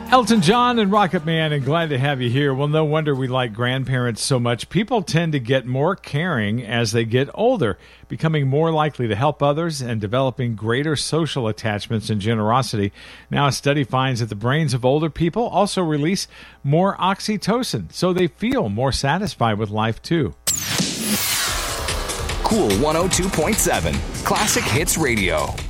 Elton John and Rocket Man, and glad to have you here. Well, no wonder we like grandparents so much. People tend to get more caring as they get older, becoming more likely to help others and developing greater social attachments and generosity. Now, a study finds that the brains of older people also release more oxytocin, so they feel more satisfied with life, too. Cool 102.7 Classic Hits Radio.